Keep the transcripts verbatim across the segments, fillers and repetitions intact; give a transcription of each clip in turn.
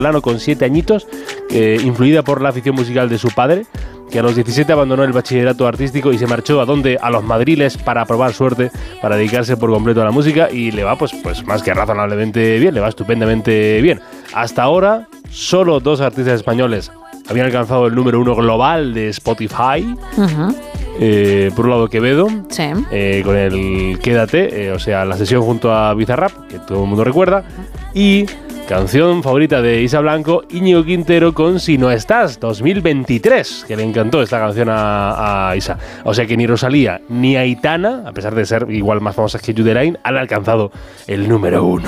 con siete añitos, eh, influida por la afición musical de su padre, que a los diecisiete abandonó el bachillerato artístico y se marchó a donde a los Madriles para probar suerte, para dedicarse por completo a la música, y le va pues, pues más que razonablemente bien, le va estupendamente bien. Hasta ahora, solo dos artistas españoles habían alcanzado el número uno global de Spotify. Uh-huh. Eh, por un lado Quevedo, sí. eh, con el Quédate, eh, o sea, la sesión junto a Bizarrap, que todo el mundo recuerda, y canción favorita de Isa Blanco, Íñigo Quintero con Si no estás, dos mil veintitrés, que le encantó esta canción a, a Isa. O sea que ni Rosalía ni Aitana, a pesar de ser igual más famosas que Judelaine, han alcanzado el número uno.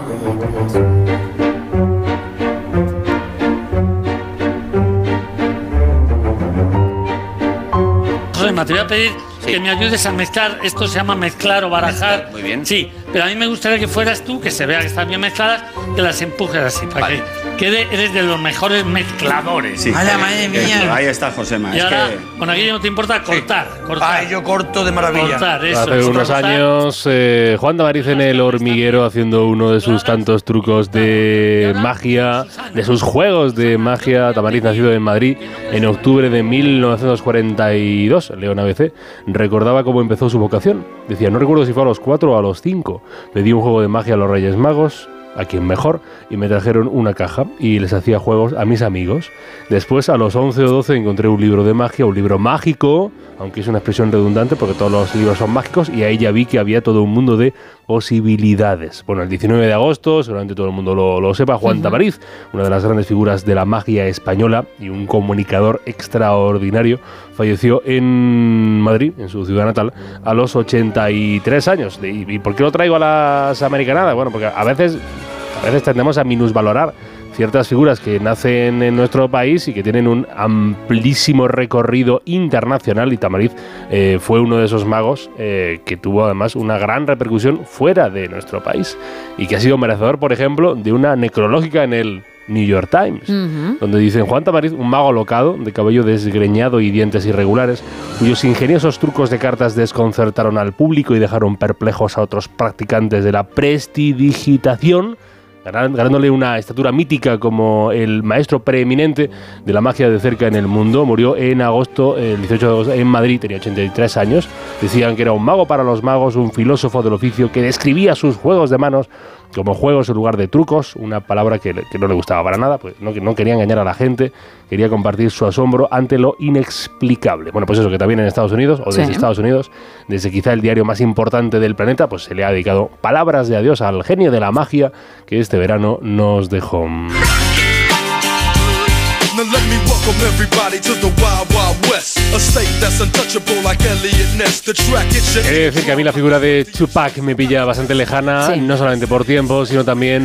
Rosema, te voy a pedir sí. que me ayudes a mezclar. Esto se llama mezclar o barajar. Muy bien. Sí, pero a mí me gustaría que fueras tú, que se vea que están bien mezcladas, que las empujes así, para vale. que quede, eres de los mejores mezcladores. Sí. ¡Ay, madre mía! Ahí está, Josema. Y es ahora, que... con aquello no te importa cortar, sí. cortar. ¡Ay, yo corto de maravilla! Cortar, eso. Hace unos cortar. años, eh, Juan Tamariz en El Hormiguero haciendo uno de sus tantos trucos de magia, de sus juegos de magia. Tamariz, nacido en Madrid en octubre de mil novecientos cuarenta y dos, León A B C, recordaba cómo empezó su vocación. Decía, no recuerdo si fue a los cuatro o a los cinco. Pedí un juego de magia a los Reyes Magos, a quien mejor, y me trajeron una caja y les hacía juegos a mis amigos. Después, a los once o doce, encontré un libro de magia, un libro mágico, aunque es una expresión redundante porque todos los libros son mágicos, y ahí ya vi que había todo un mundo de posibilidades. Bueno, el diecinueve de agosto, seguramente todo el mundo lo, lo sepa, Juan uh-huh. Tamariz, una de las grandes figuras de la magia española y un comunicador extraordinario, falleció en Madrid, en su ciudad natal, a los ochenta y tres años. ¿Y por qué lo traigo a las americanadas? Bueno, porque a veces, a veces tendemos a minusvalorar ciertas figuras que nacen en nuestro país y que tienen un amplísimo recorrido internacional, y Tamariz eh, fue uno de esos magos eh, que tuvo además una gran repercusión fuera de nuestro país y que ha sido merecedor, por ejemplo, de una necrológica en el New York Times, uh-huh. donde dicen: Juan Tamariz, un mago alocado, de cabello desgreñado y dientes irregulares, cuyos ingeniosos trucos de cartas desconcertaron al público y dejaron perplejos a otros practicantes de la prestidigitación, ganándole una estatura mítica como el maestro preeminente de la magia de cerca en el mundo. Murió en agosto, el dieciocho de agosto, en Madrid, tenía ochenta y tres años. Decían que era un mago para los magos, un filósofo del oficio que describía sus juegos de manos como juegos en lugar de trucos, una palabra que, que no le gustaba para nada, pues no, no quería engañar a la gente, quería compartir su asombro ante lo inexplicable. Bueno, pues eso, que también en Estados Unidos, o desde sí. Estados Unidos, desde quizá el diario más importante del planeta, pues se le ha dedicado palabras de adiós al genio de la magia que este verano nos dejó. He de decir que a mí la figura de Tupac me pilla bastante lejana, sí. no solamente por tiempo, sino también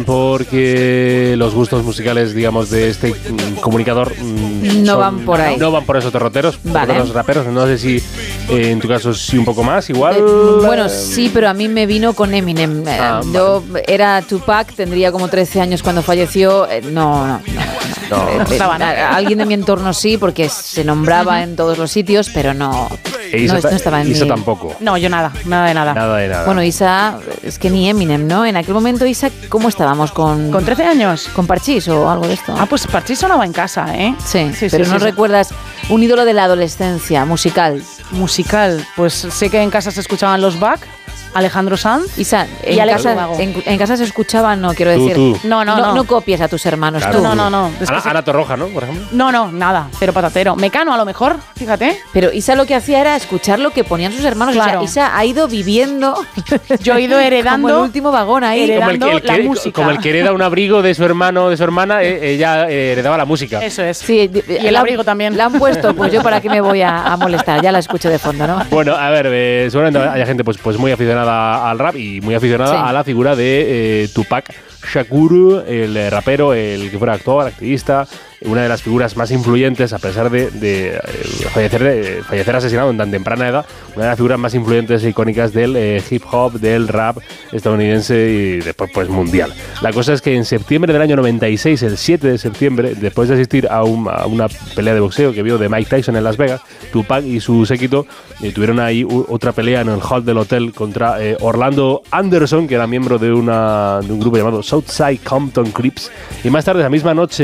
porque los gustos musicales, digamos, de este mm, comunicador mm, no son, van por ahí. No van por esos derroteros, vale. por los raperos. No sé si eh, en tu caso sí un poco más, igual. Eh, bueno, sí, pero a mí me vino con Eminem. Ah, Yo vale. era Tupac, tendría como trece años cuando falleció. Eh, no, no, no. no. no. Eh, eh, alguien de mi entorno sí, porque se nombraba en todos los sitios, pero no, e Isa, no, no estaba en Isa mi... tampoco. No, yo nada, nada de nada. Nada de nada. Bueno, Isa, es que ni Eminem, ¿no? En aquel momento, Isa, ¿cómo estábamos? ¿Con, ¿Con trece años? ¿Con Parchís o algo de esto? Ah, pues Parchís sonaba en casa, ¿eh? Sí, sí pero sí, ¿no sí, recuerdas sí. un ídolo de la adolescencia, musical? Musical, pues sé que en casa se escuchaban los Back, Alejandro Sanz Isa, y en, casa, en, en casa se escuchaba, no, quiero decir. Tú, tú. No, no, no, no. No copies a tus hermanos, claro, tú. No, no, no. Ana, Ana Torroja, ¿no? Por ejemplo. No, no, nada, cero patatero. Mecano a lo mejor, fíjate. Pero Isa lo que hacía era escuchar lo que ponían sus hermanos. Claro. O sea, Isa ha ido viviendo. Yo he ido heredando. Como el último vagón ahí. Heredando como el que, el la que, música. Como el que hereda un abrigo de su hermano o de su hermana, eh, ella eh, heredaba la música. Eso es. Sí, y el abrigo también. La han puesto, pues yo para qué me voy a, a molestar. Ya la escucho de fondo, ¿no? Bueno, a ver, eh, seguramente haya gente pues, pues muy aficionada al rap y muy aficionada sí. a la figura de eh, Tupac Shakur, el eh, rapero, el que fuera actor, activista, una de las figuras más influyentes, a pesar de, de, de, fallecer, de fallecer asesinado en tan temprana edad, una de las figuras más influyentes e icónicas del eh, hip hop, del rap estadounidense y después pues mundial. La cosa es que en septiembre del año noventa y seis, el siete de septiembre, después de asistir a, un, a una pelea de boxeo que vio de Mike Tyson en Las Vegas, Tupac y su séquito eh, tuvieron ahí u, otra pelea en el hall del hotel contra eh, Orlando Anderson, que era miembro de, una, de un grupo llamado Southside Compton Crips, y más tarde esa misma noche